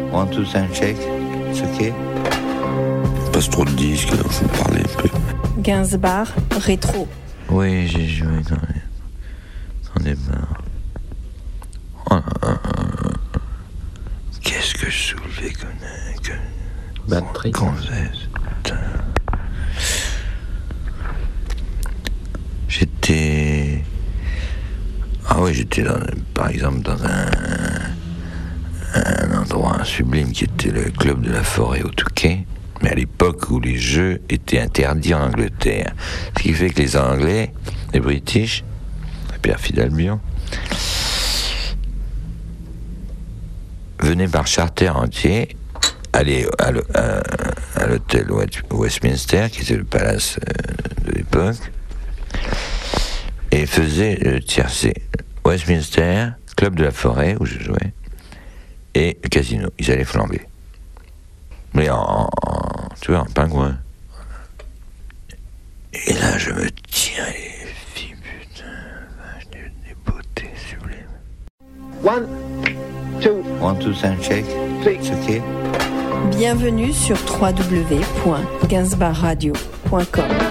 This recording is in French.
One, two, sound check. C'est ok. Il passe trop de disques, alors faut parler un peu. Gainsbar rétro. Oui, j'ai joué dans des bars. Qu'est-ce que je soulevais que batterie. J'étais par exemple dans un endroit sublime qui était le club de la Forêt au Touquet, mais à l'époque où les jeux étaient interdits en Angleterre. Ce qui fait que les Anglais, les British, la perfide Albion, venaient par charter entier aller à l'hôtel Westminster, qui était le palace de l'époque, et faisaient le tiercé. Westminster, club de la Forêt où je jouais, et le casino. Ils allaient flamber. Mais tu vois, en pingouin. Et là, je me tiens les filles, putain, des beautés sublimes. One, two, sound check. C'est ok. Bienvenue sur www.gainsbarradio.com.